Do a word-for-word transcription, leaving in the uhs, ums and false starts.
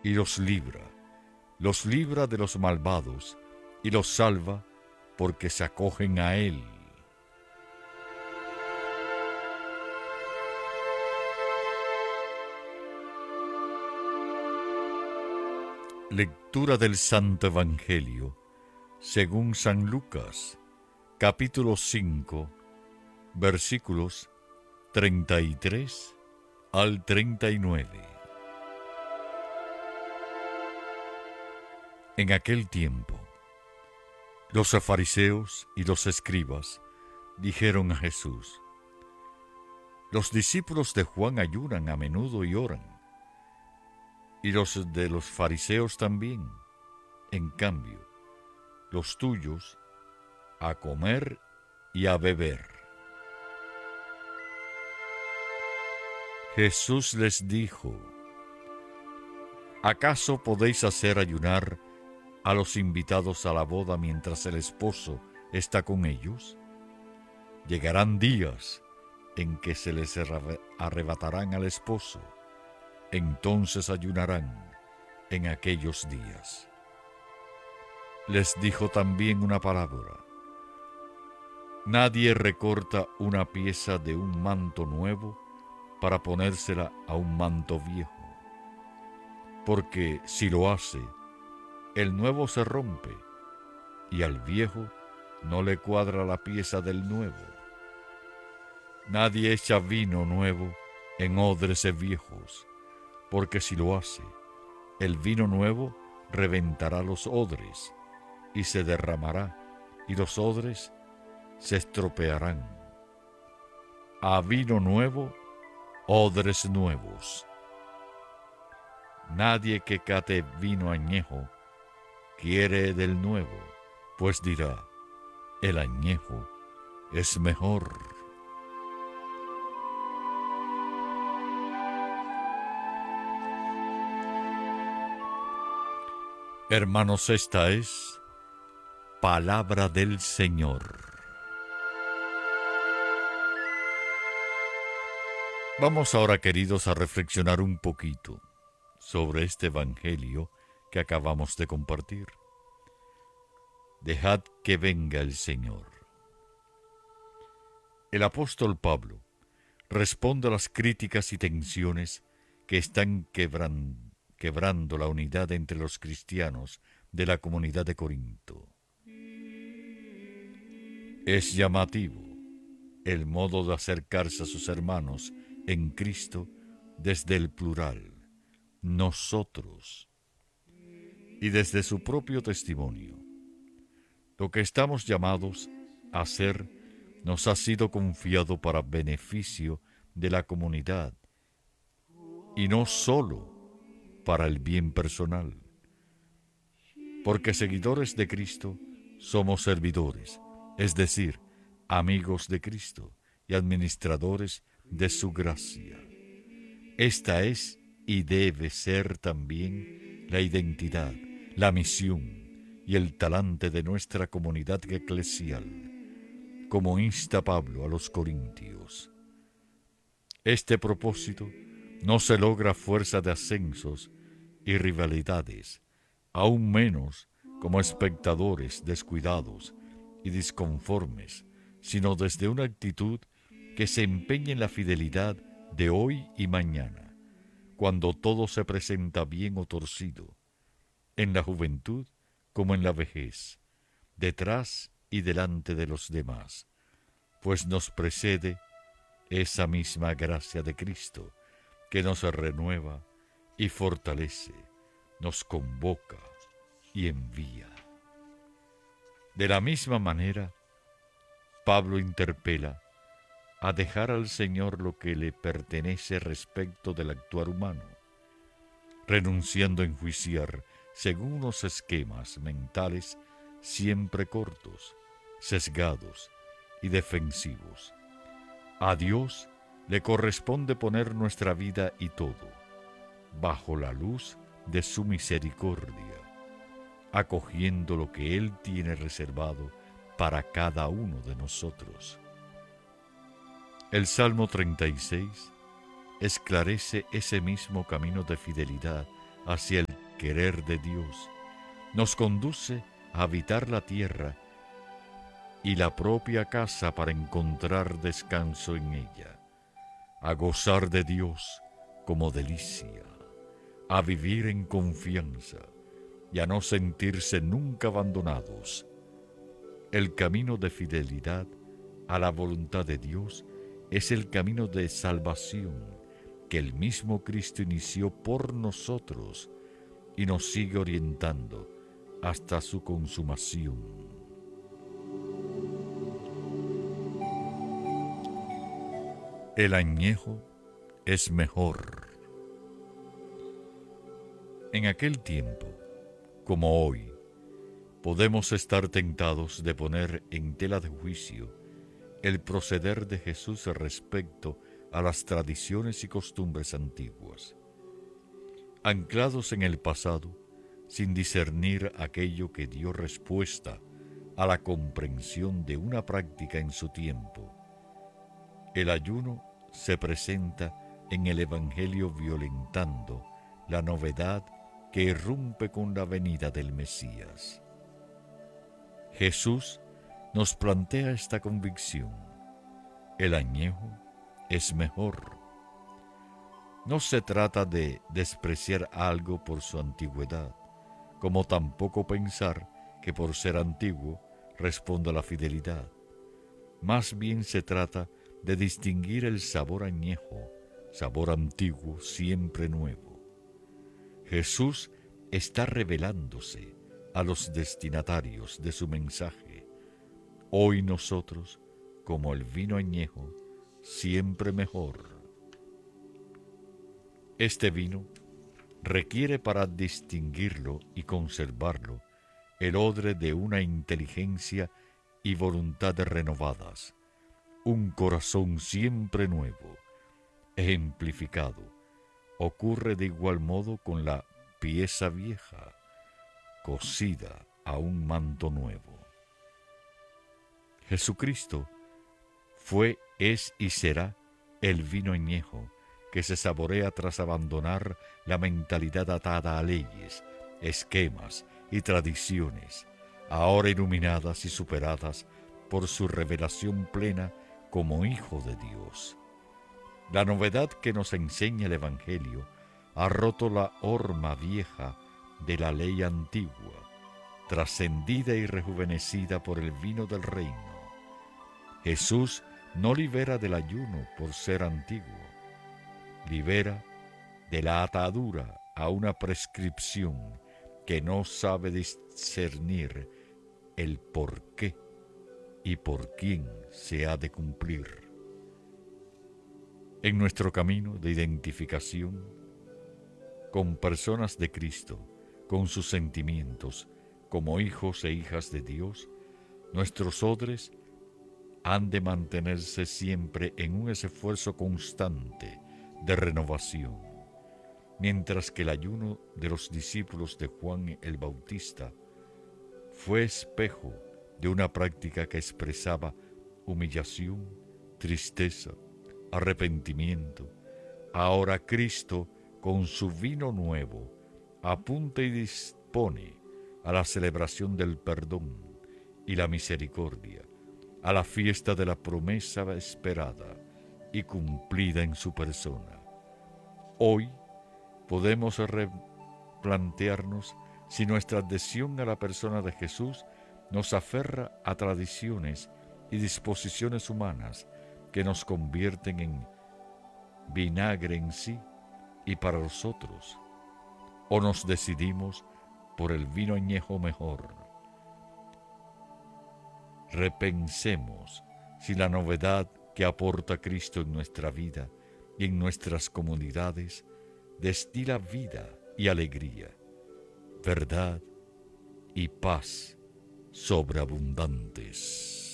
y los libra, los libra de los malvados y los salva porque se acogen a Él. Lectura del Santo Evangelio según San Lucas, capítulo cinco, versículos treinta y tres al treinta y nueve. En aquel tiempo, los fariseos y los escribas dijeron a Jesús: los discípulos de Juan ayunan a menudo y oran, y los de los fariseos también. En cambio, los tuyos a comer y a beber. Jesús les dijo: ¿acaso podéis hacer ayunar a los invitados a la boda mientras el esposo está con ellos? Llegarán días en que se les arrebatarán al esposo, entonces ayunarán en aquellos días. Les dijo también una parábola: nadie recorta una pieza de un manto nuevo para ponérsela a un manto viejo, porque si lo hace, el nuevo se rompe y al viejo no le cuadra la pieza del nuevo. Nadie echa vino nuevo en odres viejos, porque si lo hace, el vino nuevo reventará los odres y se derramará, y los odres se estropearán. A vino nuevo, odres nuevos. Nadie que cate vino añejo quiere del nuevo, pues dirá: el añejo es mejor. Hermanos, esta es palabra del Señor. Vamos ahora, queridos, a reflexionar un poquito sobre este Evangelio que acabamos de compartir. Dejad que venga el Señor. El apóstol Pablo responde a las críticas y tensiones que están quebrando quebrando la unidad entre los cristianos de la comunidad de Corinto. Es llamativo el modo de acercarse a sus hermanos en Cristo desde el plural, nosotros, y desde su propio testimonio. Lo que estamos llamados a hacer nos ha sido confiado para beneficio de la comunidad y no solo para el bien personal, porque seguidores de Cristo somos servidores, es decir, amigos de Cristo y administradores de su gracia. Esta es y debe ser también la identidad, la misión y el talante de nuestra comunidad eclesial, como insta Pablo a los corintios. Este propósito no se logra a fuerza de ascensos y rivalidades, aún menos como espectadores descuidados y disconformes, sino desde una actitud que se empeña en la fidelidad de hoy y mañana, cuando todo se presenta bien o torcido, en la juventud como en la vejez, detrás y delante de los demás, pues nos precede esa misma gracia de Cristo que nos renueva y fortalece, nos convoca y envía. De la misma manera, Pablo interpela a dejar al Señor lo que le pertenece respecto del actuar humano, renunciando a enjuiciar según unos esquemas mentales siempre cortos, sesgados y defensivos. A Dios le corresponde poner nuestra vida y todo bajo la luz de su misericordia, acogiendo lo que Él tiene reservado para cada uno de nosotros. El Salmo treinta y seis esclarece ese mismo camino de fidelidad hacia el querer de Dios, nos conduce a habitar la tierra y la propia casa para encontrar descanso en ella, a gozar de Dios como delicia, a vivir en confianza y a no sentirse nunca abandonados. El camino de fidelidad a la voluntad de Dios es el camino de salvación que el mismo Cristo inició por nosotros y nos sigue orientando hasta su consumación. El añejo es mejor. En aquel tiempo, como hoy, podemos estar tentados de poner en tela de juicio el proceder de Jesús respecto a las tradiciones y costumbres antiguas. Anclados en el pasado, sin discernir aquello que dio respuesta a la comprensión de una práctica en su tiempo, el ayuno se presenta en el Evangelio violentando la novedad que irrumpe con la venida del Mesías. Jesús nos plantea esta convicción: el añejo es mejor. No se trata de despreciar algo por su antigüedad, como tampoco pensar que por ser antiguo responde a la fidelidad. Más bien se trata de distinguir el sabor añejo, sabor antiguo, siempre nuevo. Jesús está revelándose a los destinatarios de su mensaje. Hoy nosotros, como el vino añejo, siempre mejor. Este vino requiere para distinguirlo y conservarlo el odre de una inteligencia y voluntad renovadas, un corazón siempre nuevo, ejemplificado. Ocurre de igual modo con la pieza vieja, cosida a un manto nuevo. Jesucristo fue, es y será el vino añejo que se saborea tras abandonar la mentalidad atada a leyes, esquemas y tradiciones, ahora iluminadas y superadas por su revelación plena como Hijo de Dios. La novedad que nos enseña el Evangelio ha roto la horma vieja de la ley antigua, trascendida y rejuvenecida por el vino del reino. Jesús no libera del ayuno por ser antiguo, libera de la atadura a una prescripción que no sabe discernir el por qué y por quién se ha de cumplir. En nuestro camino de identificación con personas de Cristo, con sus sentimientos, como hijos e hijas de Dios, nuestros odres han de mantenerse siempre en un esfuerzo constante de renovación, mientras que el ayuno de los discípulos de Juan el Bautista fue espejo de una práctica que expresaba humillación, tristeza, arrepentimiento. Ahora Cristo, con su vino nuevo, apunta y dispone a la celebración del perdón y la misericordia, a la fiesta de la promesa esperada y cumplida en su persona. Hoy podemos replantearnos si nuestra adhesión a la persona de Jesús nos aferra a tradiciones y disposiciones humanas que nos convierten en vinagre en sí y para los otros, o nos decidimos por el vino añejo mejor. Repensemos si la novedad que aporta Cristo en nuestra vida y en nuestras comunidades destila vida y alegría, verdad y paz sobreabundantes.